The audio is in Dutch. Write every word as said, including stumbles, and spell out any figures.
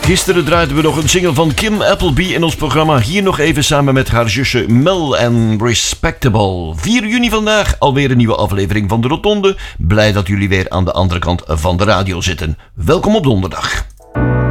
Gisteren draaiden we nog een single van Kim Appleby in ons programma. Hier nog even samen met haar zusje Mel en Respectable. vier juni vandaag, alweer een nieuwe aflevering van de Rotonde. Blij dat jullie weer aan de andere kant van de radio zitten. Welkom op donderdag.